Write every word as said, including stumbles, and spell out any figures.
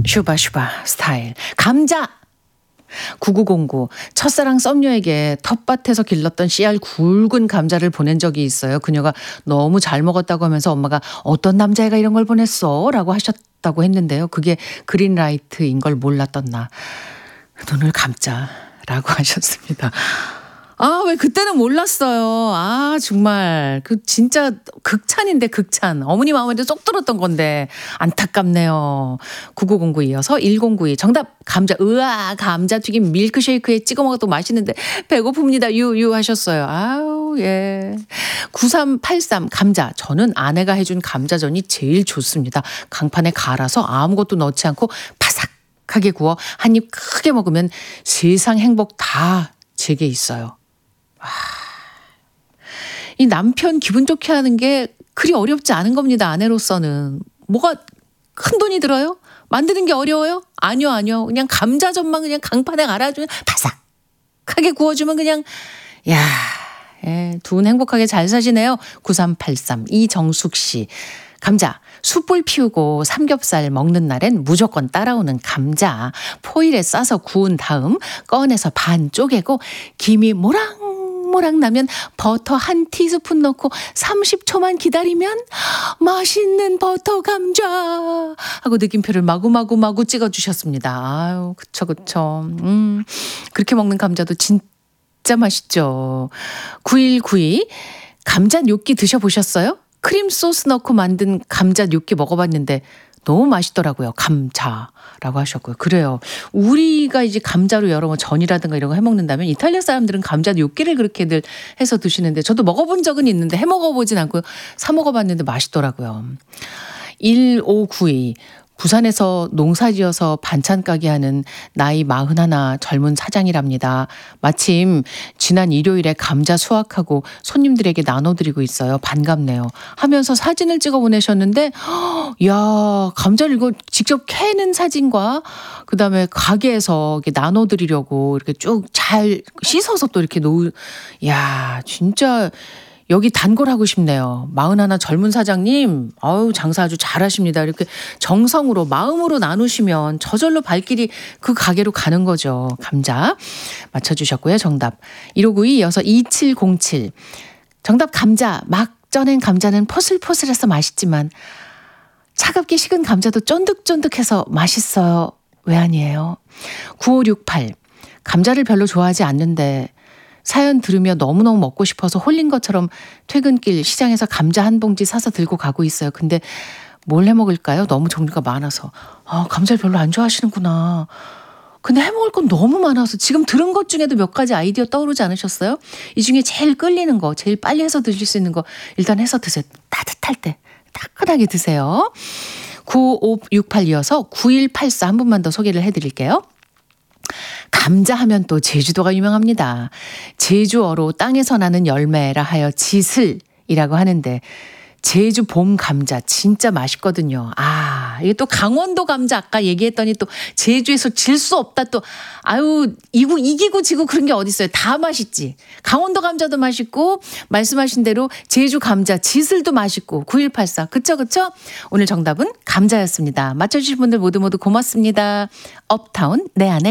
슈바슈바 스타일. 감자! 구구공구. 첫사랑 썸녀에게 텃밭에서 길렀던 씨알 굵은 감자를 보낸 적이 있어요. 그녀가 너무 잘 먹었다고 하면서 엄마가 어떤 남자애가 이런 걸 보냈어? 라고 하셨다고 했는데요. 그게 그린라이트인 걸 몰랐던 나. 눈을 감자. 라고 하셨습니다. 아, 왜 그때는 몰랐어요. 아, 정말. 그 진짜 극찬인데 극찬. 어머니 마음에도 쏙 들었던 건데 안타깝네요. 구구공구 이어서 일공구이. 정답 감자. 으아, 감자튀김 밀크쉐이크에 찍어 먹어도 맛있는데 배고픕니다. 유유 하셨어요. 아우, 예. 구삼팔삼 감자. 저는 아내가 해준 감자전이 제일 좋습니다. 강판에 갈아서 아무것도 넣지 않고 바삭하게 구워 한 입 크게 먹으면 세상 행복 다 제게 있어요. 이 남편 기분 좋게 하는 게 그리 어렵지 않은 겁니다. 아내로서는. 뭐가 큰 돈이 들어요? 만드는 게 어려워요? 아니요, 아니요. 그냥 감자전만 그냥 강판에 갈아주면 바삭하게 구워주면 그냥 야, 예, 두 분 행복하게 잘 사시네요. 구삼팔삼 이정숙 씨. 감자. 숯불 피우고 삼겹살 먹는 날엔 무조건 따라오는 감자. 포일에 싸서 구운 다음 꺼내서 반 쪼개고 김이 모락모락 나면 버터 한 티스푼 넣고 삼십 초만 기다리면 맛있는 버터 감자 하고 느낌표를 마구마구마구 찍어주셨습니다. 아유, 그쵸, 그쵸. 음, 그렇게 먹는 감자도 진짜 맛있죠. 구일구이. 감자 뇨끼 드셔보셨어요? 크림 소스 넣고 만든 감자 뇨끼 먹어봤는데 너무 맛있더라고요. 감자라고 하셨고요. 그래요. 우리가 이제 감자로 여러 뭐 전이라든가 이런 거 해먹는다면 이탈리아 사람들은 감자 뇨끼를 그렇게들 해서 드시는데 저도 먹어본 적은 있는데 해먹어보진 않고 사 먹어봤는데 맛있더라고요. 일오구이. 부산에서 농사지어서 반찬 가게 하는 나이 마흔하나 젊은 사장이랍니다. 마침 지난 일요일에 감자 수확하고 손님들에게 나눠드리고 있어요. 반갑네요. 하면서 사진을 찍어 보내셨는데 야, 감자를 이거 직접 캐는 사진과 그다음에 가게에서 이렇게 나눠드리려고 이렇게 쭉 잘 씻어서 또 이렇게 놓으 야, 진짜 여기 단골하고 싶네요. 마흔하나 젊은 사장님, 아우 장사 아주 잘하십니다. 이렇게 정성으로 마음으로 나누시면 저절로 발길이 그 가게로 가는 거죠. 감자 맞춰주셨고요. 정답 일오구이 이어서 이칠공칠. 정답 감자. 막 쪄낸 감자는 포슬포슬해서 맛있지만 차갑게 식은 감자도 쫀득쫀득해서 맛있어요. 왜 아니에요? 구오육팔. 감자를 별로 좋아하지 않는데 사연 들으며 너무너무 먹고 싶어서 홀린 것처럼 퇴근길 시장에서 감자 한 봉지 사서 들고 가고 있어요. 근데 뭘 해먹을까요? 너무 종류가 많아서. 아, 감자를 별로 안 좋아하시는구나. 근데 해먹을 건 너무 많아서 지금 들은 것 중에도 몇 가지 아이디어 떠오르지 않으셨어요? 이 중에 제일 끌리는 거, 제일 빨리 해서 드실 수 있는 거 일단 해서 드세요. 따뜻할 때 따끈하게 드세요. 구오육팔 이어서 구일팔사 한 분만 더 소개를 해드릴게요. 감자 하면 또 제주도가 유명합니다. 제주어로 땅에서 나는 열매라 하여 지슬이라고 하는데 제주 봄 감자 진짜 맛있거든요. 아, 이게 또 강원도 감자 아까 얘기했더니 또 제주에서 질 수 없다 또 아유 이구 이기고 지고 그런 게 어딨어요. 다 맛있지. 강원도 감자도 맛있고 말씀하신 대로 제주 감자 지슬도 맛있고 구일팔사 그쵸 그쵸? 오늘 정답은 감자였습니다. 맞춰주신 분들 모두 모두 고맙습니다. 업타운 내 안에